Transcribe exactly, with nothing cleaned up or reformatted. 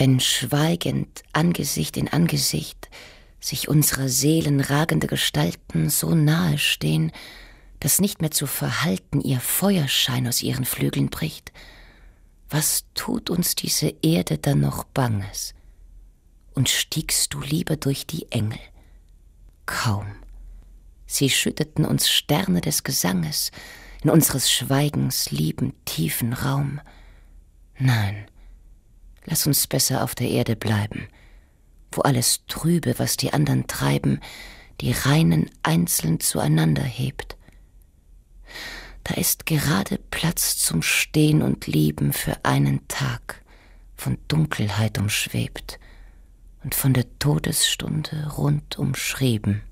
Wenn schweigend Angesicht in Angesicht sich unserer Seelen ragende Gestalten so nahe stehen, dass nicht mehr zu verhalten ihr Feuerschein aus ihren Flügeln bricht, was tut uns diese Erde dann noch Banges? Und stiegst du lieber durch die Engel? Kaum. Sie schütteten uns Sterne des Gesanges in unseres Schweigens lieben, tiefen Raum. Nein, lass uns besser auf der Erde bleiben, wo alles Trübe, was die andern treiben, die Reinen einzeln zueinander hebt. Da ist gerade Platz zum Stehen und Lieben für einen Tag, von Dunkelheit umschwebt und von der Todesstunde rund umschrieben.